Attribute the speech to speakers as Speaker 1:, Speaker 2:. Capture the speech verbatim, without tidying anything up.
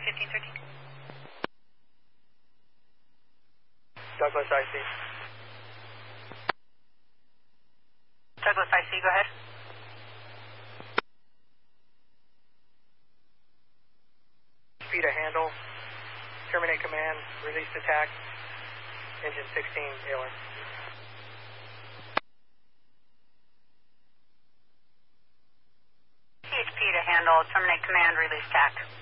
Speaker 1: fifteen thirteen.
Speaker 2: Douglas, I C.
Speaker 1: Douglas, I C, go ahead.
Speaker 2: Speed a handle. Terminate command. Release attack. Engine sixteen, ailer.
Speaker 1: C H P to handle. Terminate command. Release attack.